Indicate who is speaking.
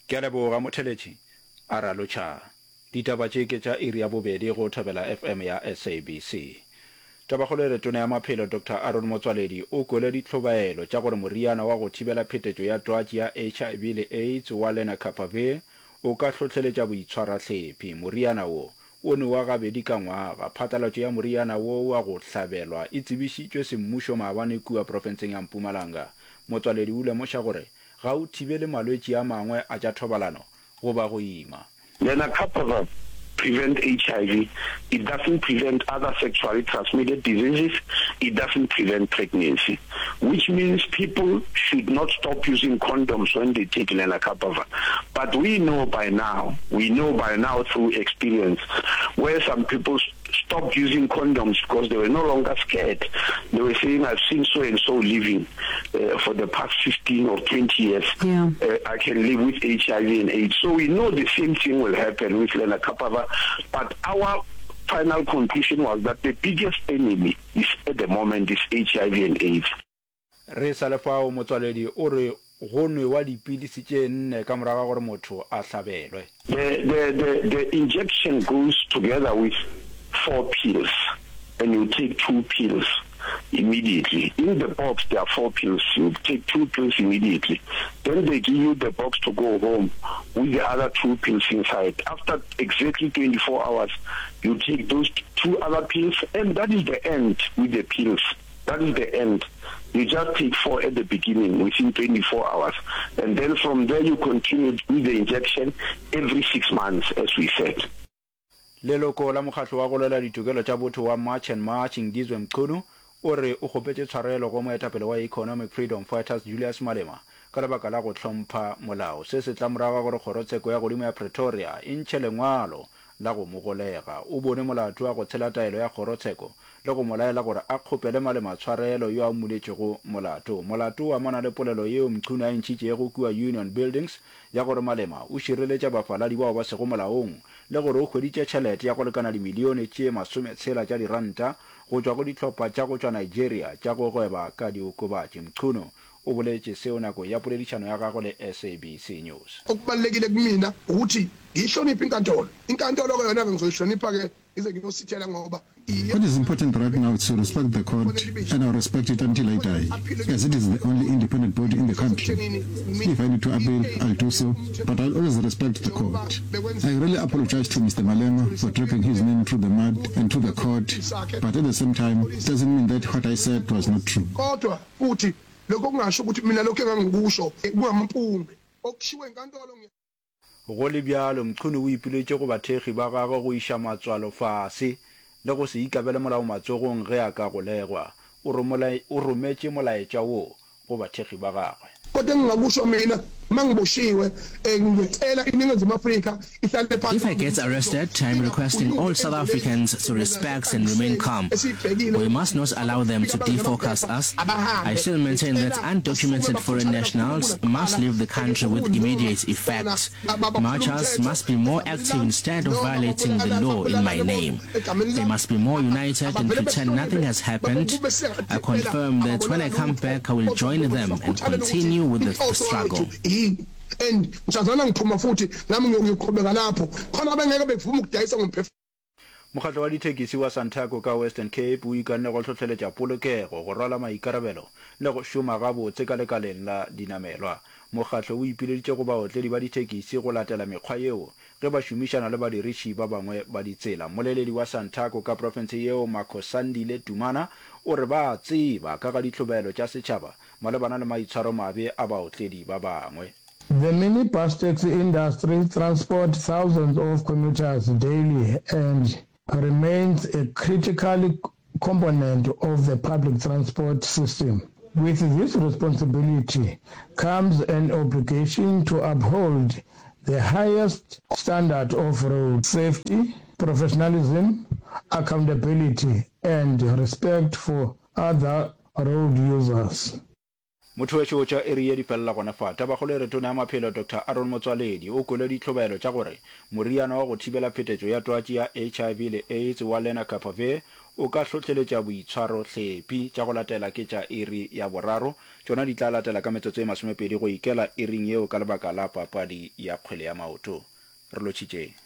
Speaker 1: ke a leboga motheletši a ralotšha ditaba tše ke tša iri ya bobedi go thobela FM ya SABC. Tabakgolo re tona ya maphelo Dr. Aaron Motswaledi o kwele ditlhobaelo tša gore moriana wa go thibela phetetšo ya twatši ya HIV le AIDS wa lenacapavir o ka hlotleletša boitshwarahlепhi. Moriana wo o ne wa gabedi ka ngwaga. Phatlalatšo ya moriana wo wa go hlabelwa e tsebišitšwe semmušo maabane kua profenseng ya Mpumalanga. Motswaledi o lemoša gore ga o thibele malwetši a mangwe a tša thobalano go ba go ima.
Speaker 2: Lenacapavir prevent HIV. It doesn't prevent other sexually transmitted diseases. It doesn't prevent pregnancy, which means people should not stop using condoms when they take lenacapavir. But we know by now through experience, where some people stopped using condoms because they were no longer scared. They were saying, I've seen so and so living for the past 15 or 20 years.
Speaker 3: Yeah.
Speaker 2: I can live with HIV and AIDS. So we know the same thing will happen with lenacapavir. But our final conclusion was that the biggest enemy is at the moment is HIV and AIDS.
Speaker 1: Re sa le fao Motswaledi o re go nwe wa dipilisi tše nne ka morago gore motho a hlabelwe.
Speaker 2: The injection goes together with 4 pills, and you take 2 pills immediately. In the box there are 4 pills. You take 2 pills immediately. Then they give you the box to go home with the other 2 pills inside. After exactly 24 hours, you take those 2 other pills, and that is the end with the pills. That is the end. You just take 4 at the beginning within 24 hours. And then from there you continue with the injection every 6 months, as we said.
Speaker 1: Leloko la mokgatlo wa go lwela ditokelo tša botho wa March and Marching Dizwe Mchunu o re o kgopetše tshwarelo go moetapele wa Economic Freedom Fighters Julius Malema ka lebaka la go hlompha molao. Se se tla morago gore kgorotsheko ya godimo ya Pretoria e ntšhe lengwalo la go mogolega. O bone molato wa go tshela taelo ya kgorotsheko le go molaela gore a kgopele Malema tshwarelo yo a mmuletšego molato. Molato wa mana le polelo yeo Mchunu a ntšhitšego kua Union Buildings ya gore Malema o šireletša bafaladi bao ba sego molaong le gore o hweditše tšhelete ya go lekana dimilione tše 60 tša diranta go tšwa go dihlopha tša go tšwa Nigeria tša go gweba ka diokobatši. Mchunu o boletše seo nako ya poledišano ya gagwe le SABC News.
Speaker 4: Okubalulekile kumina ukuthi ngihloniphe inkantolo ke yona ngizoyihlonipha ke ize ngiyosithela ngoba
Speaker 5: what is important right now is to respect the court, and I'll respect it until I die, as it is the only independent body in the country. If I need to appeal, I'll do so, but I'll always respect the court. I really apologize to Mr. Malema for dragging his name through the mud and to the court, but at the same time, it doesn't mean that what I said was not true.
Speaker 4: Kodwa futhi lokho kungasho ukuthi mina lokho engangikusho kungamphumbe okushiwe enkantolo.
Speaker 1: Go le bjalo Mchunu o ipiletše go bathegi ba gagwe go iša matswalo fase le go se ikabele molao matsogong ge a ka go legwa. O rometše molaetša wo go bathegi ba gagwe.
Speaker 4: Kodwa engingakusho mina mangiboshiwe ngicela iningizimu Afrika ihlale phansi.
Speaker 6: If I get arrested, I'm requesting all South Africans to respect and remain calm. We must not allow them to defocus us. I still maintain that undocumented foreign nationals must leave the country with immediate effect. Marchers must be more active instead of violating the law in my name. They must be more united and pretend nothing has happened. I confirm that when I come back, I will join them and continue with the struggle.
Speaker 4: And ngizazana ngiphuma futhi nami ngiyoqhubeka lapho khona bengeke bevuma ukudayisa ngomphefumulo.
Speaker 1: Mokgatlo wa dithekisi wa Santaco ka Western Cape o ikanne go tlhotlheletša polokego go rwala maikarabelo le go šoma gabotse ka lekaleng la dinamelwa. Mokgatlo o ipileditše go baotledi ba dithekisi go latela mekgwa yeo ge ba šomišana le badiriši ba bangwe ba ditsela. Moleledi wa Santaco ka profense yeo Makhosandile Tumana o re ba tseba ka ga ditlhobelo tša setšhaba malebana le maitshwaro mabe a baotledi ba bangwe.
Speaker 7: The minibus taxi industry transports thousands of commuters daily and remains a critical component of the public transport system. With this responsibility comes an obligation to uphold the highest standard of road safety, professionalism, accountability, and respect for other road users.
Speaker 1: Motho wa tšo tša area di felela gona fata ba gole re tona ya maphelo Dr. Aaron Motswaledi o kwele ditlhobaelo tša gore moriana wa go thibela phetetšo ya twatši ya HIV le AIDS wa lenacapavir o ka tlhotlheletša boitshwaro tlhepi tša go latela ke tša iri ya boraro tšona di tla latela ka metsotso e 20 go ikela iring yeo ka lebaka la papadi ya kgwele ya maoto re lotšhitše